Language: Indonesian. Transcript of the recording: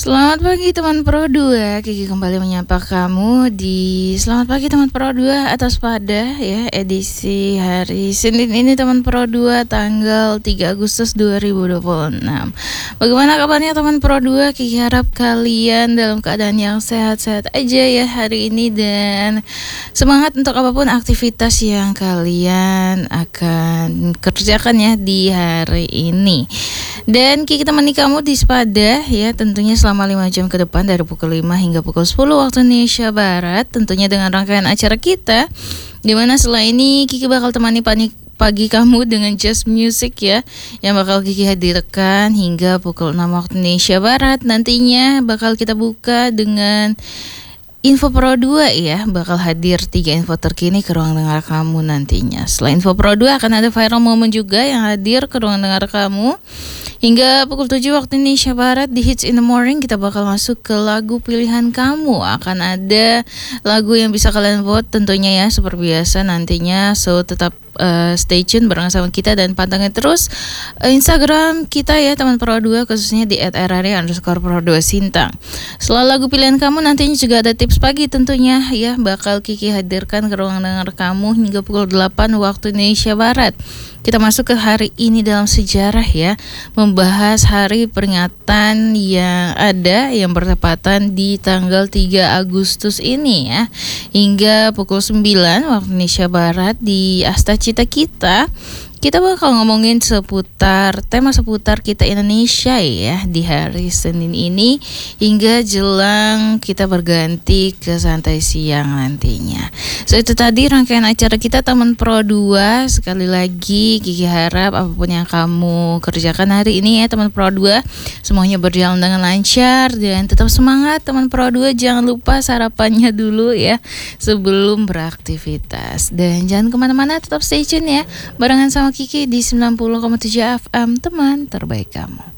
Selamat pagi teman Pro 2. Kiki kembali menyapa kamu di Selamat pagi teman Pro 2 atas pada ya edisi hari Senin ini teman Pro 2 tanggal 3 Agustus 2026. Bagaimana kabarnya teman Pro 2? Kiki harap kalian dalam keadaan yang sehat-sehat aja ya hari ini dan semangat untuk apapun aktivitas yang kalian akan kerjakan ya di hari ini. Dan Kiki temani kamu di Sepada ya tentunya selama 5 jam ke depan dari pukul 5 hingga pukul 10 waktu Indonesia Barat, tentunya dengan rangkaian acara kita dimana setelah ini Kiki bakal temani pagi kamu dengan jazz music ya yang bakal Kiki hadirkan hingga pukul 6 waktu Indonesia Barat. Nantinya bakal kita buka dengan Info Pro 2 ya, bakal hadir 3 info terkini ke ruang dengar kamu nantinya. Selain Info Pro 2 akan ada viral moment juga yang hadir ke ruang dengar kamu. Hingga pukul 7 waktu Indonesia Barat di Hits in the Morning kita bakal masuk ke lagu pilihan kamu. Akan ada lagu yang bisa kalian vote tentunya ya seperti biasa nantinya. So tetap stay tune bareng sama kita dan pantengin terus Instagram kita ya teman Pro 2 khususnya di @rari_pro2sintang. Setelah lagu pilihan kamu nantinya juga ada tips pagi tentunya ya bakal Kiki hadirkan ke ruang dengar kamu hingga pukul 8 waktu Indonesia Barat. Kita masuk ke hari ini dalam sejarah ya, membahas hari peringatan yang ada yang bertepatan di tanggal 3 Agustus ini ya. Hingga pukul 9 waktu Indonesia Barat di Asta Cita kita bakal ngomongin tema seputar kita Indonesia ya di hari Senin ini hingga jelang kita berganti ke santai siang nantinya. So itu tadi rangkaian acara kita teman Pro 2. Sekali lagi Kiki harap apapun yang kamu kerjakan hari ini ya teman Pro 2 semuanya berjalan dengan lancar dan tetap semangat teman Pro 2. Jangan lupa sarapannya dulu ya sebelum beraktivitas dan jangan kemana-mana, tetap stay tune ya barengan sama Kiki di 90,7 FM teman terbaik kamu.